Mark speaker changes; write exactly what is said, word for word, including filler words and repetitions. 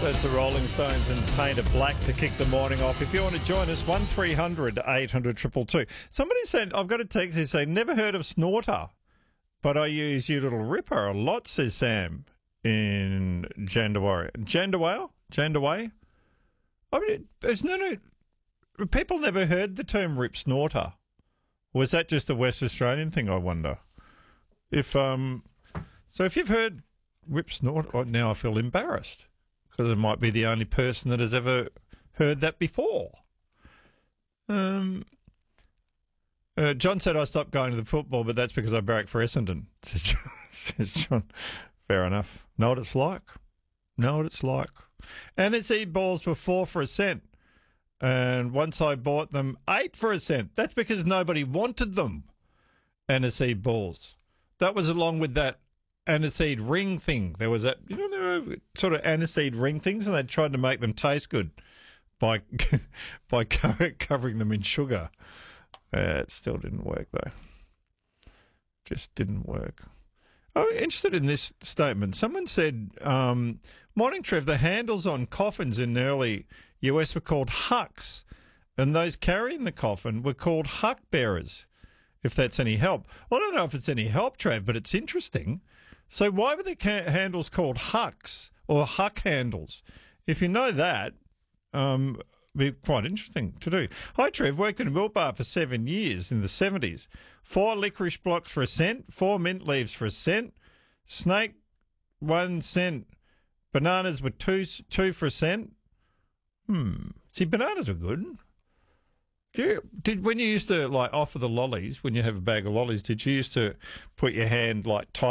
Speaker 1: That's the Rolling Stones and Paint It Black to kick the morning off. If you want to join us, one three hundred eight hundred two two two. Somebody said, I've got a text here saying, never heard of Snorter, but I use You Little Ripper a lot, says Sam in Jandawari. Jandawale? Jandaway? I mean, there's no, no, people never heard the term Rip Snorter. Was that just a West Australian thing, I wonder? If um, So if you've heard Rip Snorter, now I feel embarrassed, because I might be the only person that has ever heard that before. Um, uh, John said I stopped going to the football, but that's because I barrack for Essendon, says John. says John. Fair enough. Know what it's like? Know what it's like. N S E balls were four for a cent, and once I bought them, eight for a cent. That's because nobody wanted them, N S E balls. That was along with that aniseed ring thing. There was that, you know, there were sort of aniseed ring things, and they tried to make them taste good by by co- covering them in sugar. Uh, it still didn't work, though. Just didn't work. I'm interested in this statement. Someone said, um, morning, Trev, the handles on coffins in the early U S were called hucks, and those carrying the coffin were called huck bearers, if that's any help. Well, I don't know if it's any help, Trev, but it's interesting. So why were the ca- handles called hucks or huck handles? If you know that, um, it'd be quite interesting to do. Hi, Trev. Worked in a milk bar for seven years in the seventies. Four licorice blocks for a cent, four mint leaves for a cent, snake, one cent, bananas were two, two for a cent. Hmm. See, bananas were good. Did, you, did when you used to like offer the lollies, when you have a bag of lollies, did you used to put your hand like tight